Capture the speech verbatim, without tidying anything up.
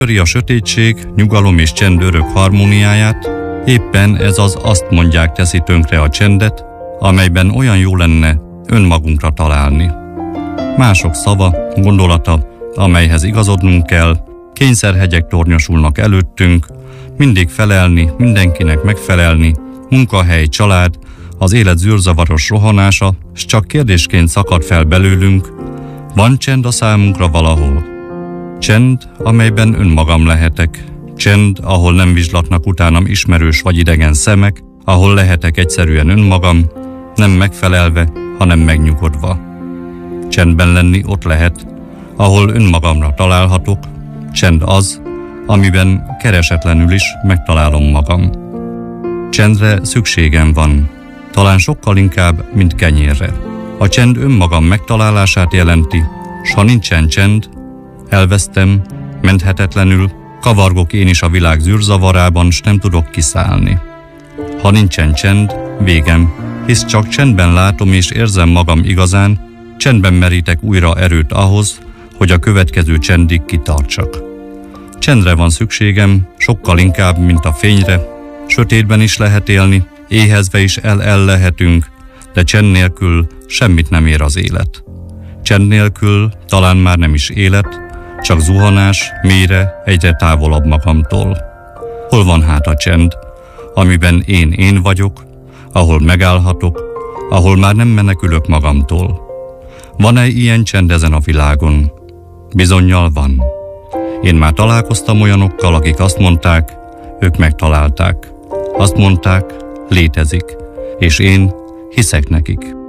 A sötétség, nyugalom és csend örök harmóniáját, éppen ez az azt mondják teszi tönkre a csendet, amelyben olyan jó lenne önmagunkra találni. Mások szava, gondolata, amelyhez igazodnunk kell, kényszerhegyek tornyosulnak előttünk, mindig felelni, mindenkinek megfelelni, munkahely, család, az élet zűrzavaros rohanása, s csak kérdésként szakad fel belőlünk, van csend a számunkra valahol. Csend, amelyben önmagam lehetek. Csend, ahol nem vizslatnak utánam ismerős vagy idegen szemek, ahol lehetek egyszerűen önmagam, nem megfelelve, hanem megnyugodva. Csendben lenni ott lehet, ahol önmagamra találhatok. Csend az, amiben keresetlenül is megtalálom magam. Csendre szükségem van, talán sokkal inkább, mint kenyérre. A csend önmagam megtalálását jelenti, s ha nincsen csend, elvesztem, menthetetlenül, kavargok én is a világ zűrzavarában, s nem tudok kiszállni. Ha nincsen csend, végem, hisz csak csendben látom és érzem magam igazán, csendben merítek újra erőt ahhoz, hogy a következő csendig kitartsak. Csendre van szükségem, sokkal inkább, mint a fényre, sötétben is lehet élni, éhezve is el-el lehetünk, de csend nélkül semmit nem ér az élet. Csend nélkül talán már nem is élet, csak zuhanás, mélyre, egyre távolabb magamtól. Hol van hát a csend, amiben én én vagyok, ahol megállhatok, ahol már nem menekülök magamtól? Van-e ilyen csend ezen a világon? Bizonnyal van. Én már találkoztam olyanokkal, akik azt mondták, ők megtalálták. Azt mondták, létezik, és én hiszek nekik.